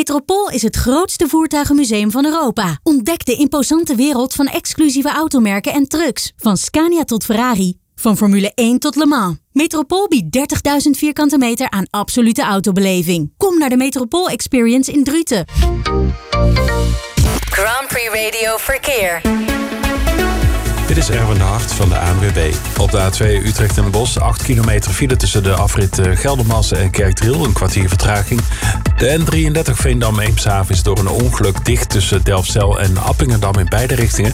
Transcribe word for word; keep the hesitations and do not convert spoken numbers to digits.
Metropool is het grootste voertuigenmuseum van Europa. Ontdek de imposante wereld van exclusieve automerken en trucks. Van Scania tot Ferrari. Van Formule één tot Le Mans. Metropool biedt dertigduizend vierkante meter aan absolute autobeleving. Kom naar de Metropool Experience in Druten. Grand Prix Radio Verkeer. Dit is Erwin de Hart van de A N W B. Op de A twee Utrecht en Den Bosch, acht kilometer file tussen de afrit Geldermalsen en Kerkdriel, een kwartier vertraging. De N drieëndertig Veendam-Eemshaven is door een ongeluk dicht tussen Delfzijl en Appingedam in beide richtingen.